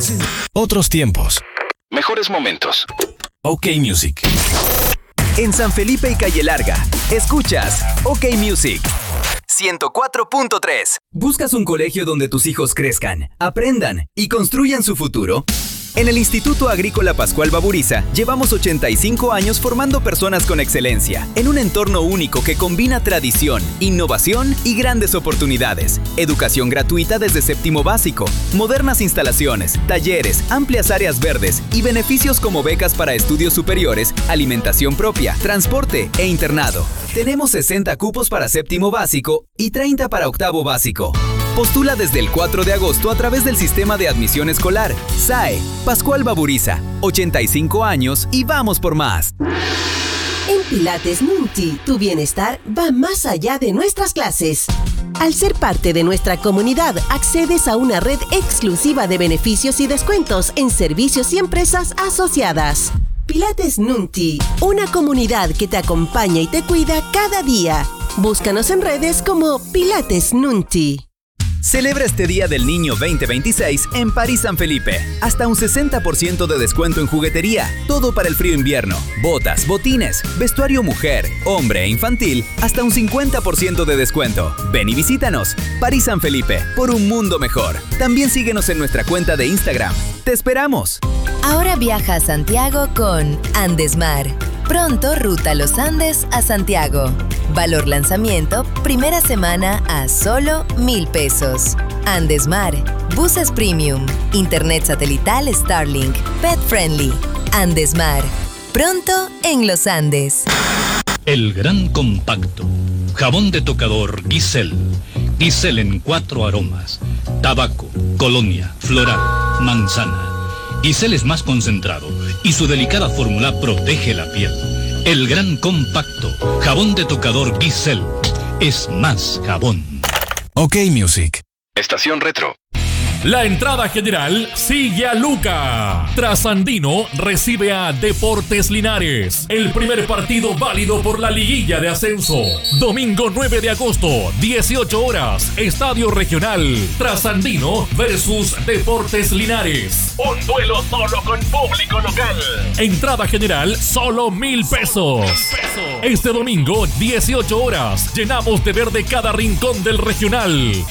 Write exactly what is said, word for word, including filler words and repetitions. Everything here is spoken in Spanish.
Otros tiempos. Mejores momentos. OK Music. En San Felipe y Calle Larga, escuchas OK Music ciento cuatro punto tres. ¿Buscas un colegio donde tus hijos crezcan, aprendan y construyan su futuro? En el Instituto Agrícola Pascual Baburiza llevamos ochenta y cinco años formando personas con excelencia, en un entorno único que combina tradición, innovación y grandes oportunidades. Educación gratuita desde séptimo básico, modernas instalaciones, talleres, amplias áreas verdes y beneficios como becas para estudios superiores, alimentación propia, transporte e internado. Tenemos sesenta cupos para séptimo básico y treinta para octavo básico. Postula desde el cuatro de agosto a través del Sistema de Admisión Escolar, S A E. Pascual Baburiza, ochenta y cinco años y vamos por más. En Pilates Nunti, tu bienestar va más allá de nuestras clases. Al ser parte de nuestra comunidad, accedes a una red exclusiva de beneficios y descuentos en servicios y empresas asociadas. Pilates Nunti, una comunidad que te acompaña y te cuida cada día. Búscanos en redes como Pilates Nunti. Celebra este Día del Niño veinte veintiséis en París San Felipe. Hasta un sesenta por ciento de descuento en juguetería. Todo para el frío invierno. Botas, botines, vestuario mujer, hombre e infantil. Hasta un cincuenta por ciento de descuento. Ven y visítanos. París San Felipe, por un mundo mejor. También síguenos en nuestra cuenta de Instagram. ¡Te esperamos! Ahora viaja a Santiago con Andesmar. Pronto ruta Los Andes a Santiago. Valor lanzamiento, primera semana a solo mil pesos. Andesmar, buses premium, internet satelital Starlink, pet friendly. Andesmar, pronto en Los Andes. El gran compacto. Jabón de tocador Giselle. Giselle en cuatro aromas: tabaco, colonia, floral, manzana. Giselle es más concentrado y su delicada fórmula protege la piel. El gran compacto, jabón de tocador Giselle, es más jabón. OK Music. Estación Retro. La entrada general sigue a Luca. Trasandino recibe a Deportes Linares. El primer partido válido por la liguilla de ascenso. Domingo nueve de agosto, dieciocho horas, Estadio Regional. Trasandino versus Deportes Linares. Un duelo solo con público local. Entrada general solo mil pesos. Este domingo, dieciocho horas, llenamos de verde cada rincón del Regional.